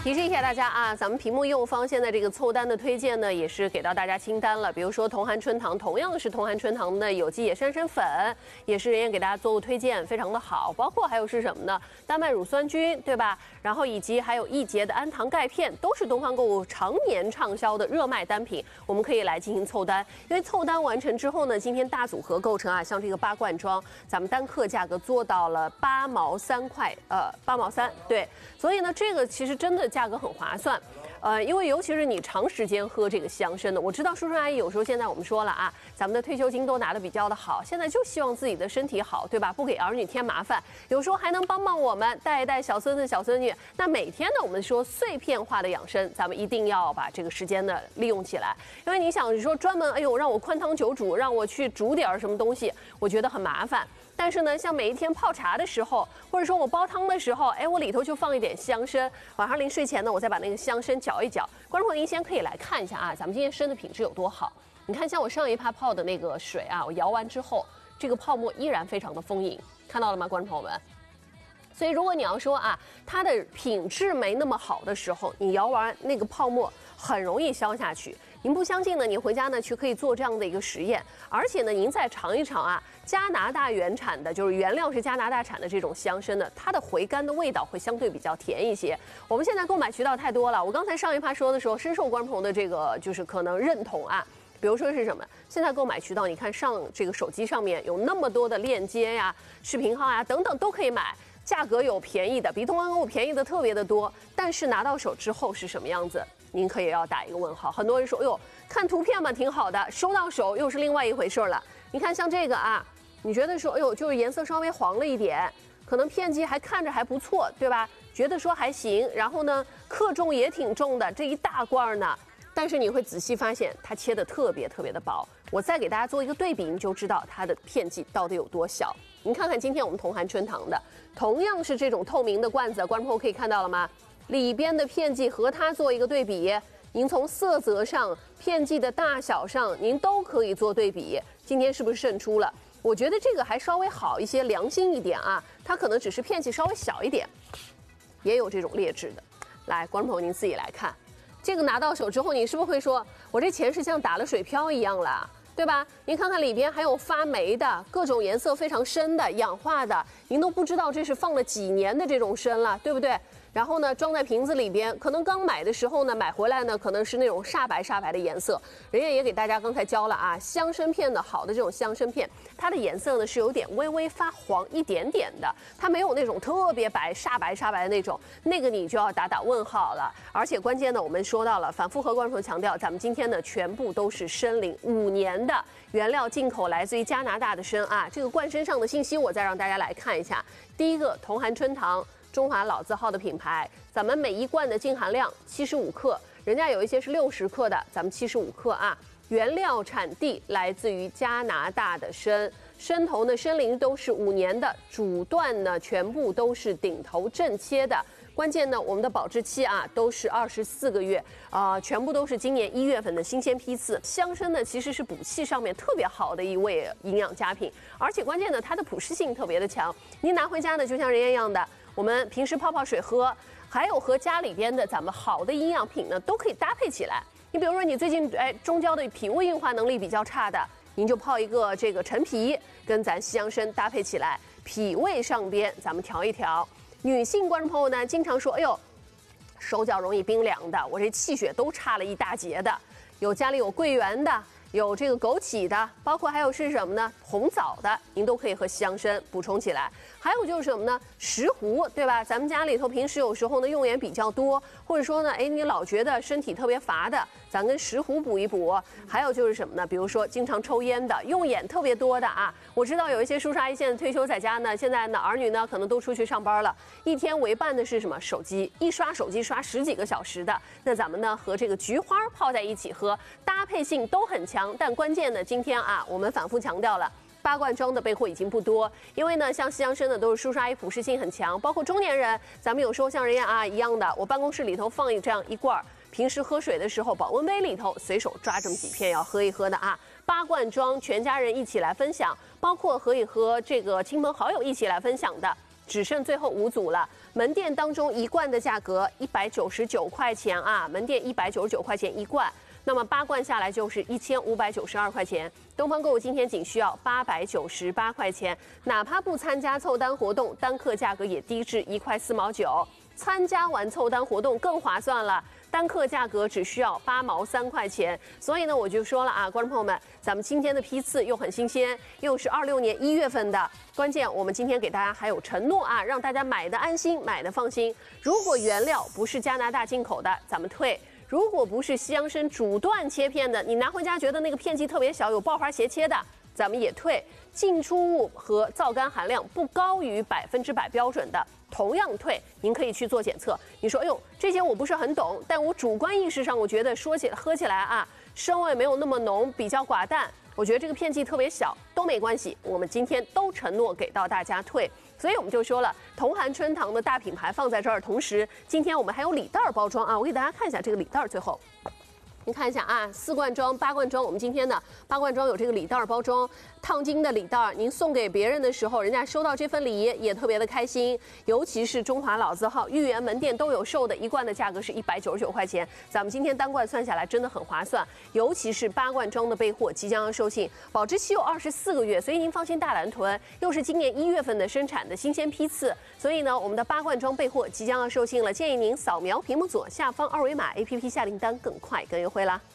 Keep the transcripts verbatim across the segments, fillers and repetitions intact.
提示一下大家啊，咱们屏幕右方现在这个凑单的推荐呢，也是给到大家清单了。比如说同涵春堂，同样是同涵春堂的有机野山参粉，也是人家给大家做过推荐，非常的好。包括还有是什么呢？丹麦乳酸菌，对吧？然后以及还有一节的氨糖钙片，都是东方购物常年畅销的热卖单品，我们可以来进行凑单。因为凑单完成之后呢，今天大组合构成啊，像这个八罐装，咱们单克价格做到了八毛三块，呃，八毛三，对。所以呢，这个其实真的价格很划算。呃，因为尤其是你长时间喝这个香参的，我知道叔叔阿姨有时候现在我们说了啊，咱们的退休金都拿得比较的好，现在就希望自己的身体好，对吧？不给儿女添麻烦，有时候还能帮帮我们，带一带小孙子小孙女。那每天呢，我们说碎片化的养生，咱们一定要把这个时间呢利用起来，因为你想你说专门哎呦让我宽汤久煮，让我去煮点什么东西，我觉得很麻烦。但是呢，像每一天泡茶的时候，或者说我煲汤的时候，哎，我里头就放一点香参，晚上临睡前呢，我再把那个香参搅一搅。观众朋友，您先可以来看一下啊，咱们今天参的品质有多好。你看，像我上一趴泡的那个水啊，我摇完之后，这个泡沫依然非常的丰盈，看到了吗，观众朋友们？所以，如果你要说啊，它的品质没那么好的时候，你摇完那个泡沫很容易消下去。您不相信呢？你回家呢去可以做这样的一个实验，而且呢，您再尝一尝啊，加拿大原产的，就是原料是加拿大产的这种香参呢，它的回甘的味道会相对比较甜一些。我们现在购买渠道太多了，我刚才上一趴说的时候，深受观众朋友的这个就是可能认同啊。比如说是什么？现在购买渠道，你看上这个手机上面有那么多的链接呀、视频号呀等等都可以买。价格有便宜的，比东方购物便宜的特别的多，但是拿到手之后是什么样子，您可以要打一个问号。很多人说，哎呦，看图片嘛挺好的，收到手又是另外一回事了。你看像这个啊，你觉得说，哎呦，就是颜色稍微黄了一点，可能片剂还看着还不错，对吧？觉得说还行，然后呢，克重也挺重的，这一大罐呢。但是你会仔细发现，它切的特别特别的薄。我再给大家做一个对比，你就知道它的片剂到底有多小。您看看今天我们同涵春堂的，同样是这种透明的罐子，观众朋友可以看到了吗？里边的片剂和它做一个对比，您从色泽上、片剂的大小上，您都可以做对比。今天是不是胜出了？我觉得这个还稍微好一些，良心一点啊。它可能只是片剂稍微小一点，也有这种劣质的。来，观众朋友您自己来看。这个拿到手之后，你是不是会说，我这钱是像打了水漂一样了，对吧？您看看里边还有发霉的，各种颜色非常深的、氧化的，您都不知道这是放了几年的这种参了，对不对？然后呢，装在瓶子里边，可能刚买的时候呢，买回来呢，可能是那种煞白煞白的颜色。人家也给大家刚才教了啊，香参片的好的这种香参片，它的颜色呢是有点微微发黄一点点的，它没有那种特别白煞白煞白的那种，那个你就要打打问号了。而且关键呢，我们说到了，反复和观众强调，咱们今天呢全部都是参龄五年的原料进口，来自于加拿大的参啊。这个罐身上的信息我再让大家来看一下，第一个同涵春堂。中华老字号的品牌，咱们每一罐的净含量七十五克，人家有一些是六十克的，咱们七十五克啊。原料产地来自于加拿大的参，参头呢参龄都是五年的，主段呢全部都是顶头正切的。关键呢，我们的保质期啊都是二十四个月，啊、呃，全部都是今年一月份的新鲜批次。香参呢其实是补气上面特别好的一味营养佳品，而且关键呢它的普适性特别的强。您拿回家呢，就像人家一样的。我们平时泡泡水喝，还有和家里边的咱们好的营养品呢，都可以搭配起来。你比如说，你最近哎中焦的脾胃运化能力比较差的，您就泡一个这个陈皮，跟咱西洋参搭配起来，脾胃上边咱们调一调。女性观众朋友呢，经常说，哎呦，手脚容易冰凉的，我这气血都差了一大截的，有家里有桂圆的。有这个枸杞的，包括还有是什么呢？红枣的，您都可以和香参补充起来。还有就是什么呢？石斛，对吧？咱们家里头平时有时候呢用眼比较多，或者说呢，哎，你老觉得身体特别乏的，咱跟石斛补一补。还有就是什么呢？比如说经常抽烟的，用眼特别多的啊。我知道有一些叔叔阿姨现在退休在家呢，现在呢儿女呢可能都出去上班了，一天为伴的是什么？手机，一刷手机刷十几个小时的。那咱们呢和这个菊花泡在一起喝，搭配性都很强。但关键呢，今天啊，我们反复强调了，八罐装的备货已经不多，因为呢，像西洋参的都是叔叔阿姨普适性很强，包括中年人，咱们有时候像人家啊一样的，我办公室里头放一这样一罐，平时喝水的时候，保温杯里头随手抓这么几片要喝一喝的啊。八罐装，全家人一起来分享，包括可以和这个亲朋好友一起来分享的。只剩最后五组了， 门店当中一罐的价格一百九十九块钱啊，门店一百九十九块钱一罐。那么八罐下来就是一千五百九十二块钱。东方购物今天仅需要八百九十八块钱，哪怕不参加凑单活动，单客价格也低至一块四毛九。参加完凑单活动更划算了，单客价格只需要八毛三块钱。所以呢，我就说了啊，观众朋友们，咱们今天的批次又很新鲜，又是二六年一月份的。关键我们今天给大家还有承诺啊，让大家买的安心，买的放心。如果原料不是加拿大进口的，咱们退。如果不是西洋参主段切片的，你拿回家觉得那个片剂特别小，有爆花斜切的，咱们也退。进出物和皂苷含量不高于百分之百标准的，同样退。您可以去做检测。你说，哎呦，这些我不是很懂，但我主观意识上，我觉得说起喝起来啊，生味没有那么浓，比较寡淡。我觉得这个片剂特别小，都没关系。我们今天都承诺给到大家退。所以我们就说了，同涵春堂的大品牌放在这儿，同时今天我们还有礼袋包装啊，我给大家看一下这个礼袋。最后，您看一下啊，四罐装、八罐装，我们今天的八罐装有这个礼袋包装，烫金的礼袋，您送给别人的时候，人家收到这份礼也特别的开心。尤其是中华老字号、豫园门店都有售的，一罐的价格是一百九十九块钱，咱们今天单罐算下来真的很划算。尤其是八罐装的备货即将要售罄，保质期有二十四个月，所以您放心大胆囤。又是今年一月份的生产的新鲜批次，所以呢，我们的八罐装备货即将要售罄了，建议您扫描屏幕左下方二维码 A P P 下订单，更快更优惠啦。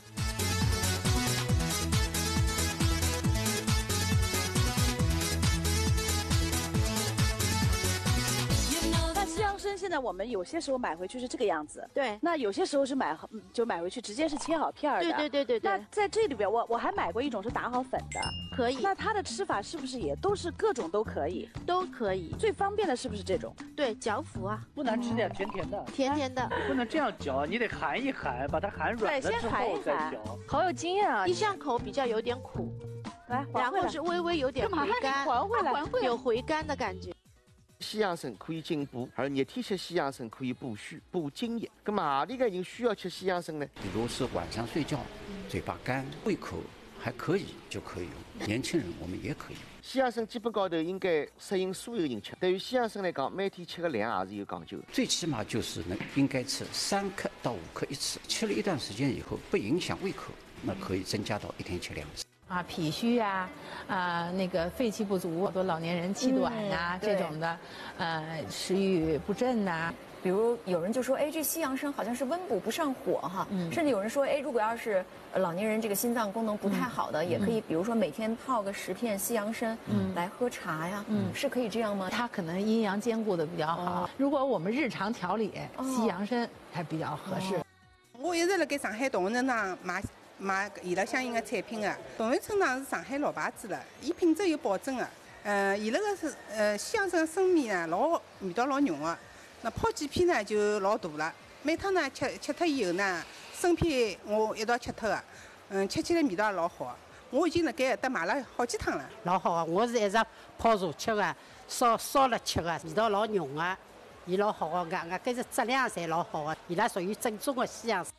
西洋参现在我们有些时候买回去是这个样子， 对。 那有些时候是买就买回去直接是切好片儿的， 对对对对对。 那在这里边，我我还买过一种是打好粉的， 可以。 那它的吃法是不是也都是各种都可以？ 都可以。 最方便的是不是这种？ 对，嚼服啊。 不难吃的，甜甜的。 甜甜的。 不能这样嚼，你得含一含，把它含软了之后再嚼。 好有经验啊！ 一上口比较有点苦， 来， 然后是微微有点回甘， 还回来， 有回甘的感觉。 西洋参可以进补，而热天吃西洋参可以补虚、补津液。那么何里个人需要吃西洋参呢？ 比如是晚上睡觉，嘴巴干、胃口还可以就可以用。年轻人我们也可以用。 西洋参基本高头应该适应所有人吃。对于西洋参来讲，每天吃的量也是有讲究的。 最起码就是能应该吃三克到五克一次，吃了一段时间以后不影响胃口，那可以增加到一天吃两次。 啊，脾虚呀、啊，啊、呃，那个肺气不足，好多老年人气短呀、啊嗯、这种的，呃，食欲不振呐、啊。 比如有人就说，哎，这西洋参好像是温补不上火哈，嗯、甚至有人说，哎，如果要是老年人这个心脏功能不太好的，嗯、也可以，比如说每天泡个十片西洋参，嗯，来喝茶呀，嗯，是可以这样吗？ 它可能阴阳兼顾的比较好。哦、如果我们日常调理，哦、西洋参还比较合适。哦、 我一直辣盖上海同仁堂买。买伊拉相应的产品的，同源春堂是上海老牌子了，伊品质有保证的。呃，伊拉个是呃西洋参参味呢，老味道老浓的。那泡几片呢就老大了，每趟呢吃吃脱以后呢，生片我一道吃脱的，嗯，吃起来味道也老好。我已经辣盖搭买了好几趟了。 老好啊，我是一直泡茶吃的，烧烧了吃的，味道老浓的，伊老好的，个个搿是质量侪老好的，伊拉属于正宗的西洋参。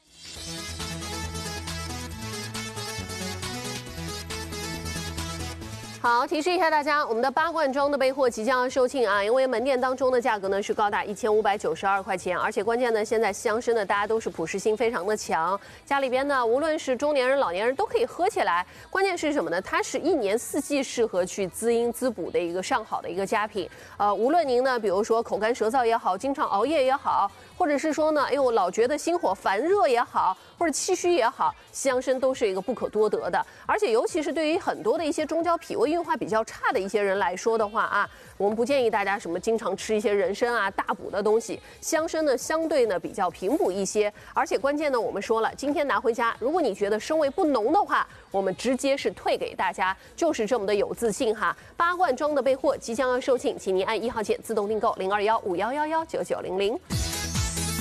好，提示一下大家，我们的八罐装的备货即将要售罄啊！因为门店当中的价格呢是高达一千五百九十二块钱，而且关键呢，现在西洋参呢大家都是普适性非常的强，家里边呢无论是中年人、老年人都可以喝起来。关键是什么呢？它是一年四季适合去滋阴滋补的一个上好的一个佳品。呃，无论您呢，比如说口干舌燥也好，经常熬夜也好，或者是说呢，哎呦老觉得心火烦热也好，或者气虚也好，西洋参都是一个不可多得的。而且尤其是对于很多的一些中焦脾胃运化比较差的一些人来说的话啊，我们不建议大家什么经常吃一些人参啊大补的东西。西洋参呢相对呢比较平补一些，而且关键呢我们说了，今天拿回家，如果你觉得生味不浓的话，我们直接是退给大家，就是这么的有自信哈。八罐装的备货即将要售罄，请您按一号键自动订购零二幺五幺幺幺九九零零。